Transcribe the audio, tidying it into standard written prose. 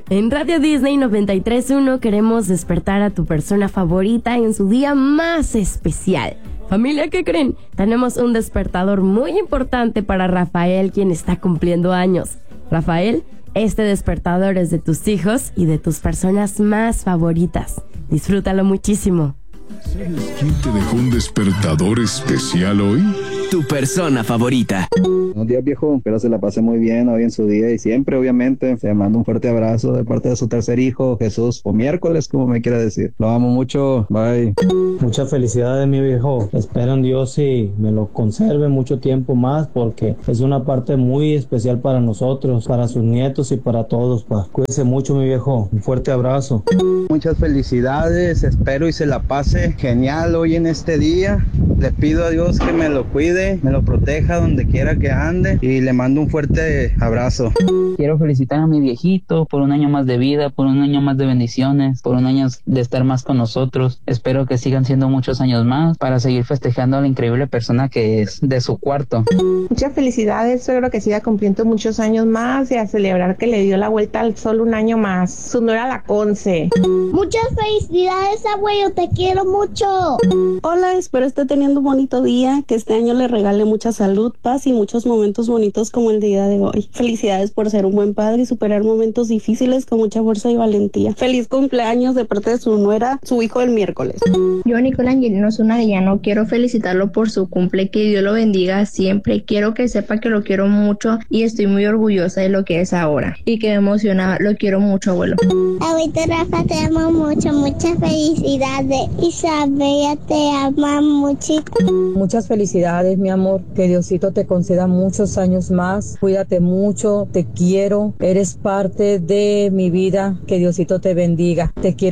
En Radio Disney 93.1 queremos despertar a tu persona favorita en su día más especial. Familia, ¿qué creen? Tenemos un despertador muy importante para Rafael, quien está cumpliendo años. Rafael, este despertador es de tus hijos y de tus personas más favoritas. Disfrútalo muchísimo. ¿Sabes quién te dejó un despertador especial hoy? Tu persona favorita. Buenos días, viejo. Espero se la pase muy bien hoy en su día y siempre, obviamente. Te mando un fuerte abrazo de parte de su tercer hijo, Jesús, o miércoles, como me quiera decir. Lo amo mucho. Bye. Muchas felicidades, mi viejo. Espero en Dios y me lo conserve mucho tiempo más porque es una parte muy especial para nosotros, para sus nietos y para todos, pa. Cuídese mucho, mi viejo. Un fuerte abrazo. Muchas felicidades. Espero y se la pase genial hoy en este día. Le pido a Dios que me lo cuide, me lo proteja donde quiera que ande y le mando un fuerte abrazo. Quiero felicitar a mi viejito por un año más de vida, por un año más de bendiciones, por un año de estar más con nosotros. Espero que sigan siendo muchos años más para seguir festejando a la increíble persona que es de su cuarto. Muchas felicidades, suegro, que siga cumpliendo muchos años más y a celebrar que le dio la vuelta al sol un año más. Su nuera la Conce. Muchas felicidades, abuelo, te quiero mucho. Hola, espero esté teniendo un bonito día, que este año le regale mucha salud, paz y muchos momentos bonitos como el día de hoy. Felicidades por ser un buen padre y superar momentos difíciles con mucha fuerza y valentía. Feliz cumpleaños de parte de su nuera, su hijo el miércoles. Yo, Nicole Angelino Zunarellano, quiero felicitarlo por su cumple, que Dios lo bendiga siempre. Quiero que sepa que lo quiero mucho y estoy muy orgullosa de lo que es ahora y que me emociona. Lo quiero mucho, abuelo. Abuelito Rafa, te amo mucho, muchas felicidades. Isabela, te ama mucho. Muchas felicidades, mi amor. Que Diosito te conceda muchos años más. Cuídate mucho, te quiero. Eres parte de mi vida. Que Diosito te bendiga. Te quiero.